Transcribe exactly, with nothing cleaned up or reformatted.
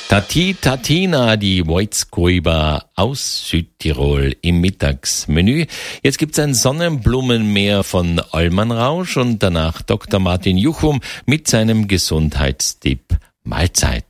Tati Tatina, die Woitzkuiber aus Südtirol im Mittagsmenü. Jetzt gibt's ein Sonnenblumenmeer von Allmann Rausch und danach Doktor Martin Juchum mit seinem Gesundheitstipp Mahlzeit.